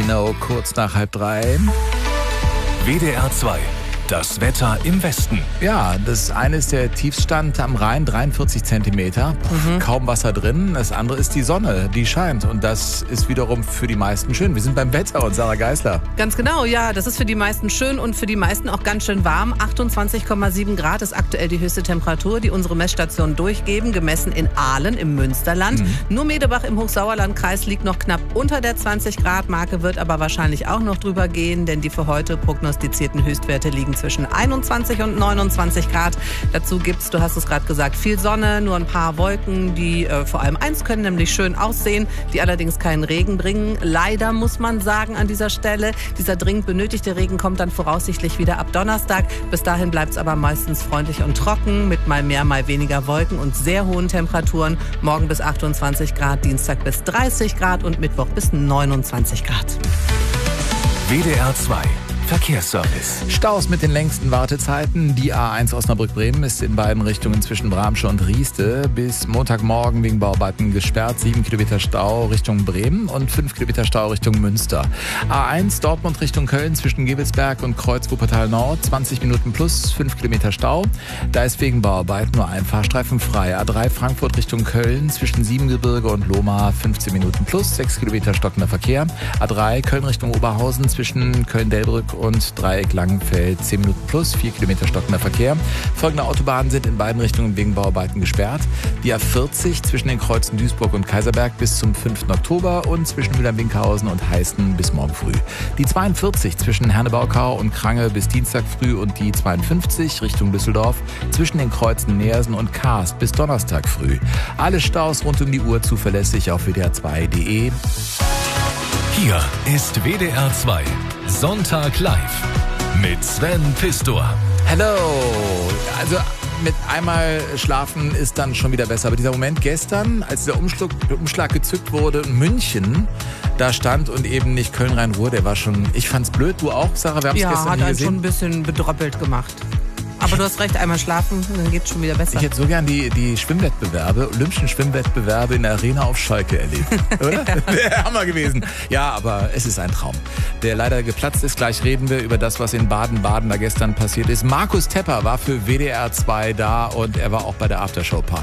Marino, kurz nach 2:30. WDR 2. Das Wetter im Westen. Ja, das eine ist der Tiefstand am Rhein, 43 Zentimeter. Kaum Wasser drin. Das andere ist die Sonne, die scheint. Und das ist wiederum für die meisten schön. Wir sind beim Wetter und Sarah Geisler. Ganz genau, ja. Das ist für die meisten schön und für die meisten auch ganz schön warm. 28,7 Grad ist aktuell die höchste Temperatur, die unsere Messstationen durchgeben, gemessen in Aalen im Münsterland. Nur Medebach im Hochsauerlandkreis liegt noch knapp unter der 20-Grad-Marke, wird aber wahrscheinlich auch noch drüber gehen, denn die für heute prognostizierten Höchstwerte liegen zwischen 21 und 29 Grad. Dazu gibt's, du hast es gerade gesagt, viel Sonne, nur ein paar Wolken, die vor allem eins können, nämlich schön aussehen, die allerdings keinen Regen bringen. Leider muss man sagen an dieser Stelle, dieser dringend benötigte Regen kommt dann voraussichtlich wieder ab Donnerstag. Bis dahin bleibt's aber meistens freundlich und trocken mit mal mehr, mal weniger Wolken und sehr hohen Temperaturen. Morgen bis 28 Grad, Dienstag bis 30 Grad und Mittwoch bis 29 Grad. WDR 2. Verkehrsservice. Staus mit den längsten Wartezeiten. Die A1 Osnabrück-Bremen ist in beiden Richtungen zwischen Bramsche und Rieste bis Montagmorgen wegen Bauarbeiten gesperrt. 7 Kilometer Stau Richtung Bremen und 5 Kilometer Stau Richtung Münster. A1 Dortmund Richtung Köln zwischen Gebelsberg und Kreuz Wuppertal Nord. 20 Minuten plus 5 Kilometer Stau. Da ist wegen Bauarbeiten nur ein Fahrstreifen frei. A3 Frankfurt Richtung Köln zwischen Siebengebirge und Lohmar 15 Minuten plus 6 Kilometer stockender Verkehr. A3 Köln Richtung Oberhausen zwischen Köln-Delbrück und Dreieck Langenfeld 10 Minuten plus 4 Kilometer stockender Verkehr. Folgende Autobahnen sind in beiden Richtungen wegen Bauarbeiten gesperrt. Die A40 zwischen den Kreuzen Duisburg und Kaiserberg bis zum 5. Oktober und zwischen Mühlheim-Winkhausen und Heißen bis morgen früh. Die 42 zwischen Hernebaukau und Krange bis Dienstag früh und die 52 Richtung Düsseldorf zwischen den Kreuzen Neersen und Kaas bis Donnerstag früh. Alle Staus rund um die Uhr zuverlässig auf wdr2.de. Hier ist WDR 2. Sonntag live mit Sven Pistor. Hello! Also mit einmal schlafen ist dann schon wieder besser. Aber dieser Moment gestern, als der Umschlag gezückt wurde, München da stand und eben nicht Köln-Rhein-Ruhr, der war schon, ich fand's blöd, du auch, Sarah? Wir haben es gestern hat hier einen gesehen. schon ein bisschen bedröppelt gemacht. Aber du hast recht, einmal schlafen, dann geht's schon wieder besser. Ich hätte so gern die Schwimmwettbewerbe, Olympischen Schwimmwettbewerbe in der Arena auf Schalke erlebt. Oder? Wäre Hammer gewesen. Ja, aber es ist ein Traum, der leider geplatzt ist. Gleich reden wir über das, was in Baden-Baden da gestern passiert ist. Markus Tepper war für WDR 2 da und er war auch bei der Aftershow-Party.